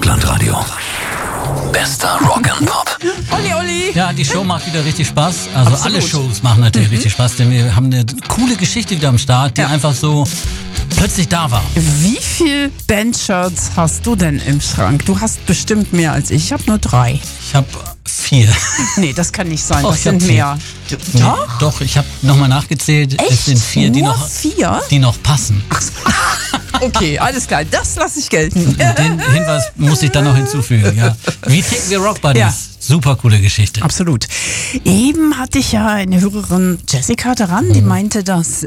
Rockland-Radio. Bester Rock'n'Pop. Olli. Ja, die Show macht wieder richtig Spaß. Also Absolut. alle Shows machen natürlich richtig Spaß, denn wir haben eine coole Geschichte wieder am Start, die einfach so plötzlich da war. Wie viel Bandshirts hast du denn im Schrank? Du hast bestimmt mehr als ich. Ich habe nur 3. Ich habe 4. Nee, das kann nicht sein. Oh, Das ich hab sind 4. mehr. Doch? Doch, ich habe nochmal nachgezählt. Echt? Es sind 4, Nur 4? die noch passen. Okay, alles klar. Das lasse ich gelten. Den Hinweis muss ich dann noch hinzufügen. Ja. Wie ticken wir Rock Buddies? Ja. Super coole Geschichte. Absolut. Eben hatte ich ja eine Hörerin, Jessica, daran, die meinte, dass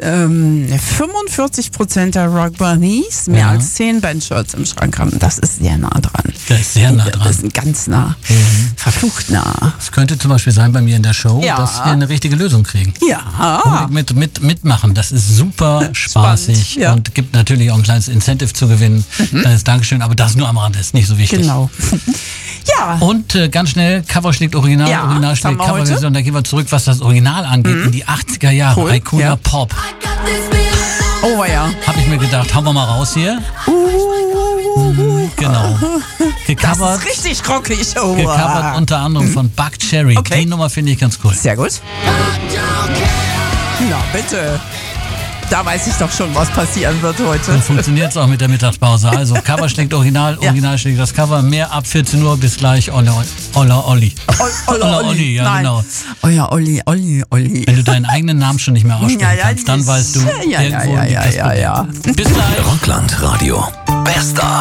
45% der Rock Buddies mehr als 10 Bandshirts im Schrank haben. Das ist sehr nah dran. Der ist sehr nah dran. Das ist ganz nah. Verflucht nah. Es könnte zum Beispiel sein bei mir in der Show, Ja. dass wir eine richtige Lösung kriegen. Ja. Mitmachen. Das ist super spaßig ja. und gibt natürlich auch ein kleines Incentive zu gewinnen. Kleines Dankeschön, aber das nur am Rand, ist nicht so wichtig. Genau. Ja. Und ganz schnell, Cover schlägt Original, Ja, Original das haben schlägt wir heute. Coverversion. Da gehen wir zurück, was das Original angeht, in die 80er Jahre. Cool, Icona ja. Pop. Oh ja. Habe ich mir gedacht, hauen wir mal raus hier. Genau. Das Gecovert, ist richtig rockig. Oh. gecovert unter anderem von Buck Cherry. Okay. Die Nummer finde ich ganz cool. Sehr gut. Na bitte. Da weiß ich doch schon, was passieren wird heute. Dann funktioniert es auch mit der Mittagspause. Also Cover schlägt Original, Original schlägt das Cover. Mehr ab 14 Uhr, bis gleich. Olla Olli. Olla Olli, ja. Nein. Genau. Oh ja, Olli. Wenn du deinen eigenen Namen schon nicht mehr aussprechen kannst, dann weißt du, irgendwo liegt das Problem. ja. Bis gleich. Rockland-Radio. Bester